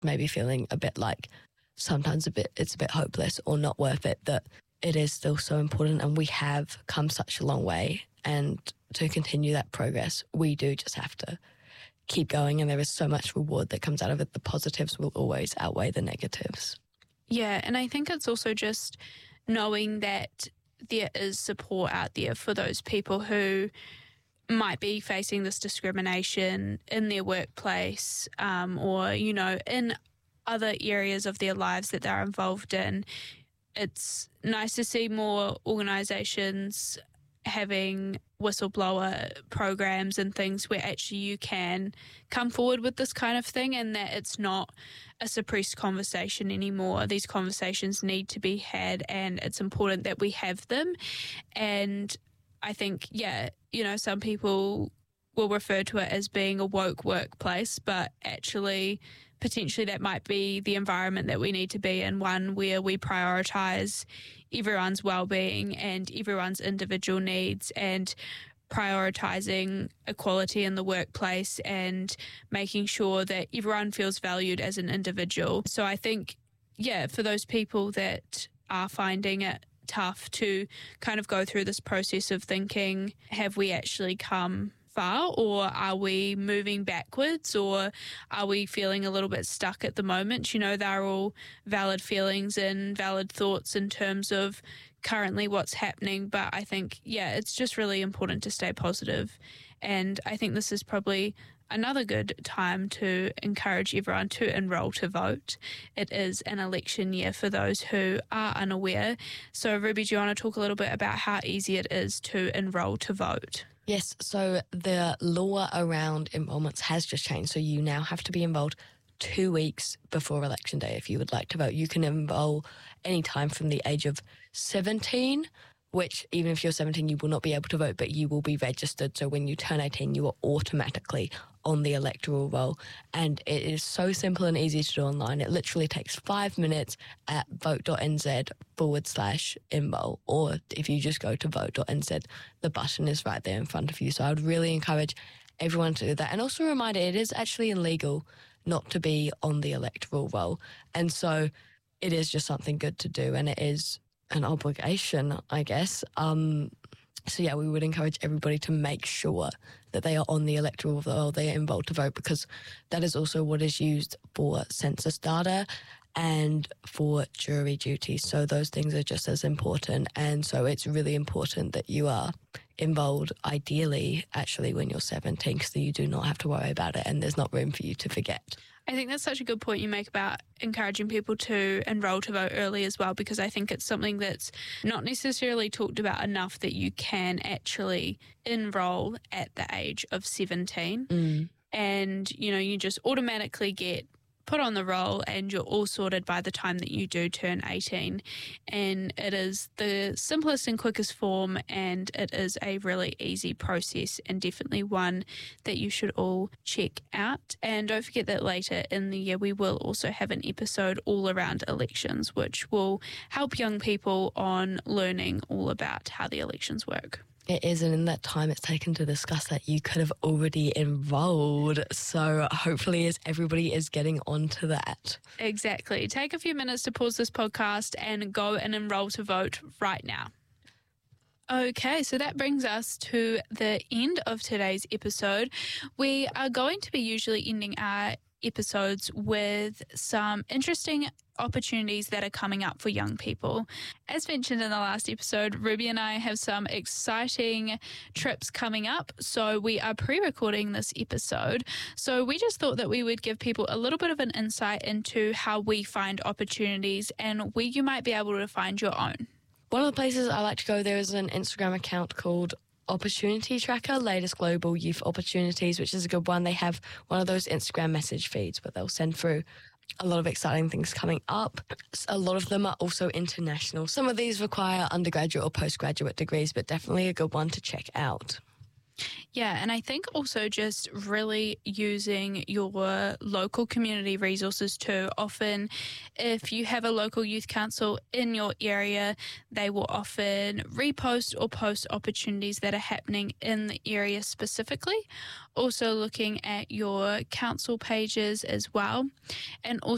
maybe feeling a bit like sometimes it's a bit hopeless or not worth it, that it is still so important, and we have come such a long way. And to continue that progress, we do just have to keep going, and there is so much reward that comes out of it. The positives will always outweigh the negatives. Yeah, and I think it's also just knowing that there is support out there for those people who might be facing this discrimination in their workplace, or, you know, in other areas of their lives that they're involved in. It's nice to see more organisations having whistleblower programs and things where actually you can come forward with this kind of thing, and that it's not a suppressed conversation anymore. These conversations need to be had, and it's important that we have them. And I think, yeah, you know, some people will refer to it as being a woke workplace, but actually potentially that might be the environment that we need to be in, one where we prioritise everyone's well-being and everyone's individual needs, and prioritising equality in the workplace and making sure that everyone feels valued as an individual. So I think, yeah, for those people that are finding it tough to kind of go through this process of thinking, have we actually come far, or are we moving backwards, or are we feeling a little bit stuck at the moment? You know, they're all valid feelings and valid thoughts in terms of currently what's happening, but I think, yeah, it's just really important to stay positive. And I think this is probably another good time to encourage everyone to enrol to vote. It is an election year for those who are unaware. So Ruby, do you want to talk a little bit about how easy it is to enrol to vote? Yes, so the law around enrolments has just changed. So you now have to be enrolled 2 weeks before Election Day if you would like to vote. You can enrol any time from the age of 17, which even if you're 17, you will not be able to vote, but you will be registered. So when you turn 18, you are automatically on the electoral roll. And it is so simple and easy to do online. It literally takes 5 minutes at vote.nz/enrol. Or if you just go to vote.nz, the button is right there in front of you. So I would really encourage everyone to do that. And also a reminder, it is actually illegal not to be on the electoral roll. And so it is just something good to do, and it is an obligation, I guess. So yeah, we would encourage everybody to make sure that they are on the electoral roll, they are enrolled to vote, because that is also what is used for census data and for jury duties. So those things are just as important. And so it's really important that you are enrolled, ideally, actually, when you're 17, so you do not have to worry about it and there's not room for you to forget. I think that's such a good point you make about encouraging people to enrol to vote early as well, because I think it's something that's not necessarily talked about enough, that you can actually enrol at the age of 17 and, you know, you just automatically get put on the roll and you're all sorted by the time that you do turn 18. And it is the simplest and quickest form, and it is a really easy process, and definitely one that you should all check out. And don't forget that later in the year we will also have an episode all around elections, which will help young people on learning all about how the elections work. It is, and in that time it's taken to discuss that, you could have already enrolled. So hopefully as everybody is getting onto that. Exactly. Take a few minutes to pause this podcast and go and enroll to vote right now. Okay, so that brings us to the end of today's episode. We are going to be usually ending our episodes with some interesting opportunities that are coming up for young people. As mentioned in the last episode, Ruby and I have some exciting trips coming up, so we are pre-recording this episode. So we just thought that we would give people a little bit of an insight into how we find opportunities and where you might be able to find your own. One of the places I like to go, there is an Instagram account called Opportunity Tracker, Latest Global Youth Opportunities, which is a good one. They have one of those Instagram message feeds where they'll send through a lot of exciting things coming up. A lot of them are also international. Some of these require undergraduate or postgraduate degrees, but definitely a good one to check out. Yeah, and I think also just really using your local community resources too. Often, if you have a local youth council in your area, they will often repost or post opportunities that are happening in the area specifically. Also looking at your council pages as well, and also